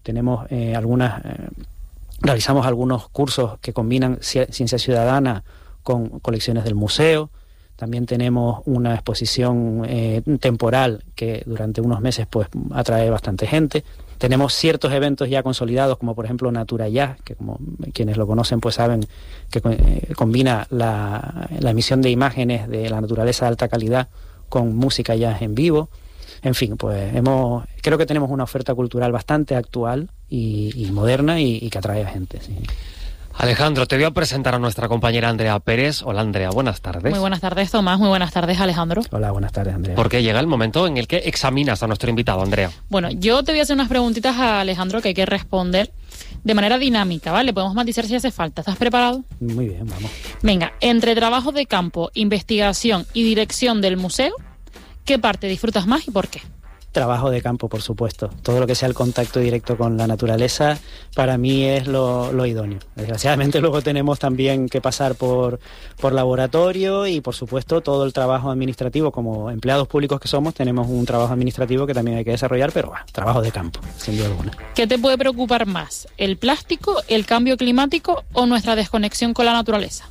Tenemos realizamos algunos cursos que combinan ciencia ciudadana con colecciones del museo. También tenemos una exposición temporal que durante unos meses pues atrae bastante gente. Tenemos ciertos eventos ya consolidados, como por ejemplo Natura Jazz, que como quienes lo conocen pues saben que combina la emisión de imágenes de la naturaleza de alta calidad con música jazz en vivo. En fin, pues creo que tenemos una oferta cultural bastante actual y moderna y que atrae a gente, sí. Alejandro, te voy a presentar a nuestra compañera Andrea Pérez. Hola, Andrea, buenas tardes. Muy buenas tardes, Tomás. Muy buenas tardes, Alejandro. Hola, buenas tardes, Andrea. Porque llega el momento en el que examinas a nuestro invitado, Andrea. Bueno, yo te voy a hacer unas preguntitas a Alejandro que hay que responder de manera dinámica, ¿vale? Podemos matizar si hace falta. ¿Estás preparado? Muy bien, vamos. Venga, entre trabajo de campo, investigación y dirección del museo, ¿qué parte disfrutas más y por qué? Trabajo de campo, por supuesto. Todo lo que sea el contacto directo con la naturaleza, para mí es lo idóneo. Desgraciadamente luego tenemos también que pasar por laboratorio y, por supuesto, todo el trabajo administrativo. Como empleados públicos que somos, tenemos un trabajo administrativo que también hay que desarrollar, pero trabajo de campo, sin duda alguna. ¿Qué te puede preocupar más? ¿El plástico, el cambio climático o nuestra desconexión con la naturaleza?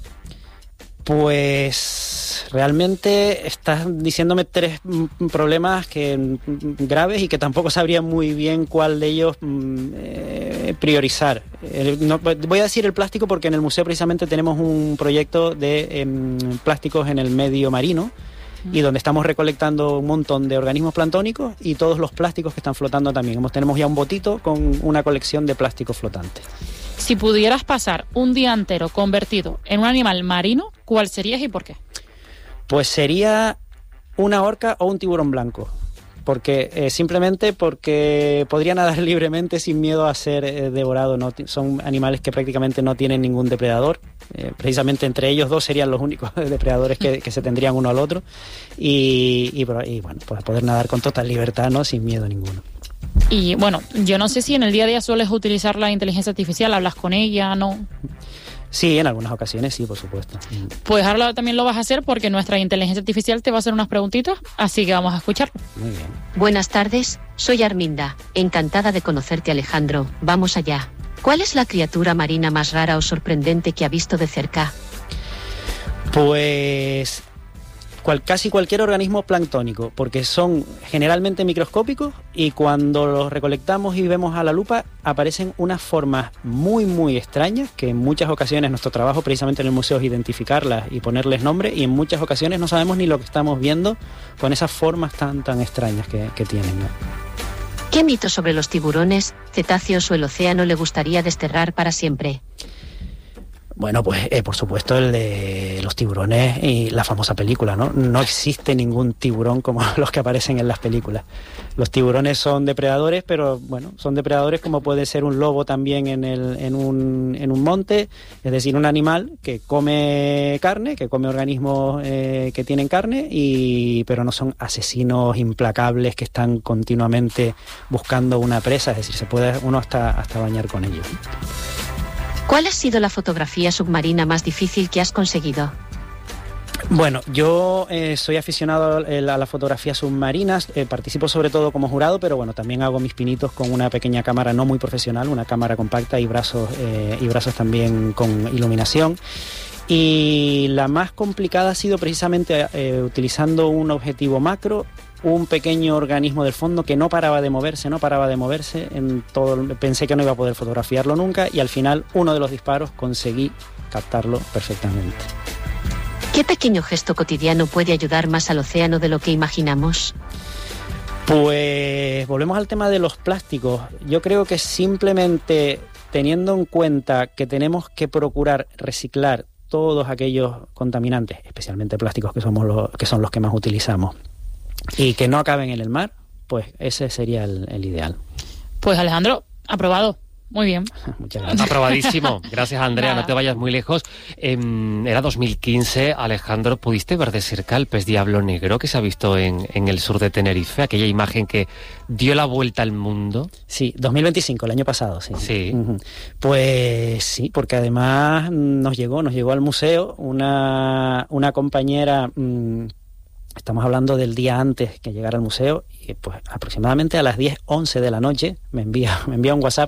Pues realmente estás diciéndome tres problemas graves y que tampoco sabría muy bien cuál de ellos priorizar. Voy a decir el plástico porque en el museo precisamente tenemos un proyecto de plásticos en el medio marino y donde estamos recolectando un montón de organismos planctónicos y todos los plásticos que están flotando también. Tenemos ya un botito con una colección de plásticos flotantes. Si pudieras pasar un día entero convertido en un animal marino, ¿cuál serías y por qué? Pues sería una orca o un tiburón blanco. Simplemente porque podría nadar libremente sin miedo a ser devorado. Son animales que prácticamente no tienen ningún depredador. Precisamente entre ellos dos serían los únicos depredadores que se tendrían uno al otro. Y bueno, pues poder nadar con total libertad, ¿no? Sin miedo ninguno. Y bueno, yo no sé si en el día a día sueles utilizar la inteligencia artificial, hablas con ella, ¿no? Sí, en algunas ocasiones sí, por supuesto. Pues ahora también lo vas a hacer porque nuestra inteligencia artificial te va a hacer unas preguntitas, así que vamos a escucharlo. Muy bien. Buenas tardes, soy Arminda. Encantada de conocerte, Alejandro. Vamos allá. ¿Cuál es la criatura marina más rara o sorprendente que ha visto de cerca? Pues casi cualquier organismo planctónico, porque son generalmente microscópicos y cuando los recolectamos y vemos a la lupa aparecen unas formas muy muy extrañas que en muchas ocasiones nuestro trabajo precisamente en el museo es identificarlas y ponerles nombre y en muchas ocasiones no sabemos ni lo que estamos viendo con esas formas tan extrañas que tienen, ¿no? ¿Qué mito sobre los tiburones, cetáceos o el océano le gustaría desterrar para siempre? Bueno, pues por supuesto el de los tiburones y la famosa película, ¿no? No existe ningún tiburón como los que aparecen en las películas. Los tiburones son depredadores, pero bueno, son depredadores como puede ser un lobo también en un monte, es decir, un animal que come carne, que come organismos que tienen carne, pero no son asesinos implacables que están continuamente buscando una presa, es decir, se puede uno hasta bañar con ellos. ¿Cuál ha sido la fotografía submarina más difícil que has conseguido? Bueno, yo soy aficionado a las fotografías submarinas, participo sobre todo como jurado, pero bueno, también hago mis pinitos con una pequeña cámara no muy profesional, una cámara compacta y brazos también con iluminación. Y la más complicada ha sido precisamente utilizando un objetivo macro, un pequeño organismo del fondo que no paraba de moverse, pensé que no iba a poder fotografiarlo nunca y al final uno de los disparos conseguí captarlo perfectamente. ¿Qué pequeño gesto cotidiano puede ayudar más al océano de lo que imaginamos? Pues volvemos al tema de los plásticos. Yo creo que simplemente teniendo en cuenta que tenemos que procurar reciclar todos aquellos contaminantes, especialmente plásticos que son los que más utilizamos, y que no acaben en el mar, pues ese sería el ideal. Pues Alejandro, aprobado. Muy bien. Muchas gracias. Aprobadísimo. Gracias, Andrea. Nada. No te vayas muy lejos. Era 2015, Alejandro, ¿pudiste ver de cerca el pez diablo negro que se ha visto en el sur de Tenerife? Aquella imagen que dio la vuelta al mundo. Sí, 2025, el año pasado, sí. Sí. Uh-huh. Pues sí, porque además nos llegó al museo una compañera Estamos hablando del día antes que llegara al museo y pues aproximadamente a las 10, 11 de la noche me envía un WhatsApp